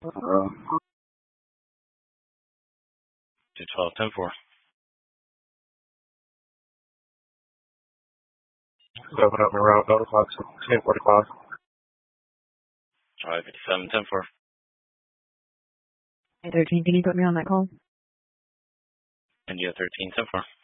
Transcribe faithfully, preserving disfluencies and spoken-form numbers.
Uh, two twelve, ten four. seven up and route, notify ten forty-five. Alright, fifty-seven, ten four. thirteen, can you put me on that call? India thirteen, ten four.